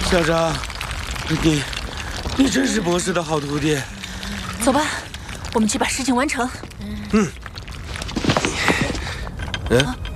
校长，你真是博士的好徒弟。 走吧，我们去把事情完成。 嗯。